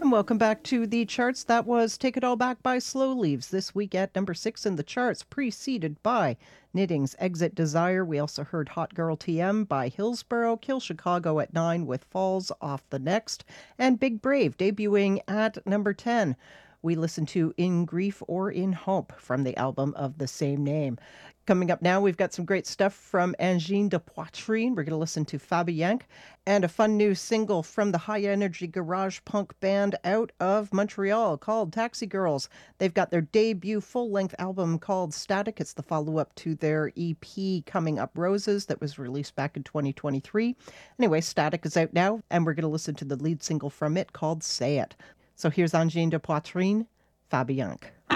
And welcome back to the charts. That was Take It All Back by Slow Leaves. This week at number 6 in the charts, preceded by Knitting's Exit Desire. We also heard Hot Girl TM by Hillsborough, Kill Chicago at 9 with Falls off the next, and Big Brave debuting at number 10. We listened to In Grief or in Hope from the album of the same name. Coming up now, we've got some great stuff from Angine de Poitrine. We're going to listen to Fabianque and a fun new single from the high-energy garage punk band out of Montreal called Taxi Girls. They've got their debut full-length album called Static. It's the follow-up to their EP Coming Up Roses that was released back in 2023. Anyway, Static is out now, and we're going to listen to the lead single from it called Say It. So here's Angine de Poitrine, Fabianque.